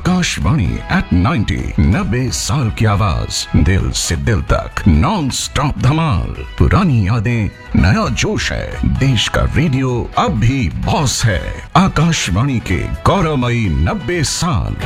Akashvani eight 90, 90 साल की आवाज, दिल से दिल तक नॉन स्टॉप धमाल। पुरानी यादें, नया जोश है, देश का रेडियो अब भी बॉस है। आकाशवाणी के गौरवमयी 90 साल।